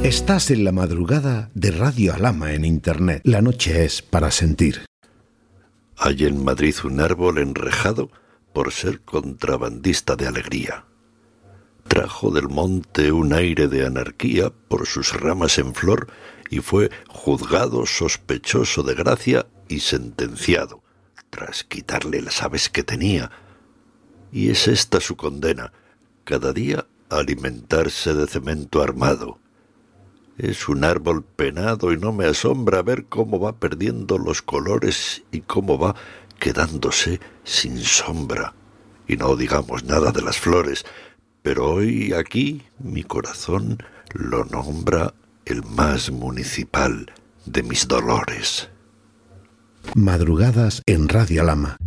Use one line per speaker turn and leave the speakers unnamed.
Estás en la madrugada de Radio Alhama en Internet. La noche es para sentir.
Hay en Madrid un árbol enrejado por ser contrabandista de alegría. Trajo del monte un aire de anarquía por sus ramas en flor y fue juzgado sospechoso de gracia y sentenciado, tras quitarle las aves que tenía. Y es esta su condena, cada día alimentarse de cemento armado. Es un árbol penado y no me asombra ver cómo va perdiendo los colores y cómo va quedándose sin sombra. Y no digamos nada de las flores, pero hoy aquí mi corazón lo nombra el más municipal de mis dolores.
Madrugadas en Radio Alhama.